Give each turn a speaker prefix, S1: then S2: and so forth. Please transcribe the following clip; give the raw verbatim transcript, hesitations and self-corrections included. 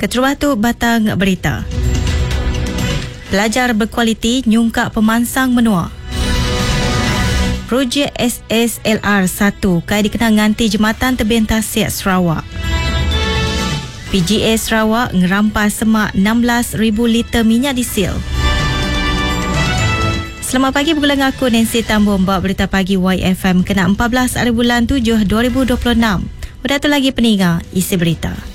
S1: Keterubatu batang berita. Pelajar berkualiti nyungkak pemansang menua. Projek S S L R satu kaya dikenal nganti Jembatan Tebing Tasik Sarawak. P G A Sarawak ngerampas semak enam belas ribu liter minyak diesel. Selamat pagi, bergula dengan aku Nancy Tambun, bawa berita pagi Y F M kena empat belas hari bulan tujuh dua ribu dua puluh enam. Udah tu lagi peninggal isi berita.